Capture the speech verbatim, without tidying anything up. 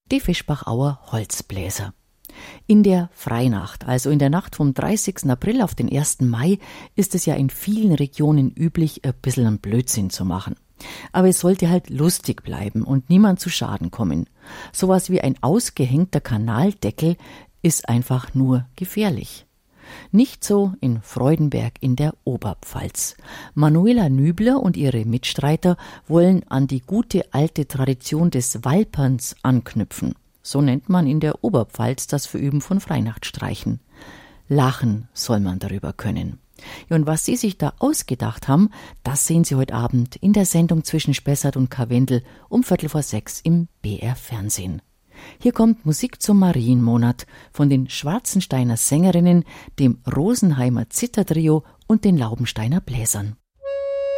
Die Fischbachauer Holzbläser. In der Freinacht, also in der Nacht vom dreißigsten April auf den ersten Mai, ist es ja in vielen Regionen üblich, ein bisschen einen Blödsinn zu machen. Aber es sollte halt lustig bleiben und niemand zu Schaden kommen. Sowas wie ein ausgehängter Kanaldeckel ist einfach nur gefährlich. Nicht so in Freudenberg in der Oberpfalz. Manuela Nübler und ihre Mitstreiter wollen an die gute alte Tradition des Walperns anknüpfen. So nennt man in der Oberpfalz das Verüben von Freinachtstreichen. Lachen soll man darüber können. Ja, und was sie sich da ausgedacht haben, das sehen Sie heute Abend in der Sendung zwischen Spessart und Karwendel um Viertel vor sechs im B R Fernsehen. Hier kommt Musik zum Marienmonat von den Schwarzensteiner Sängerinnen, dem Rosenheimer Zittertrio und den Laubensteiner Bläsern.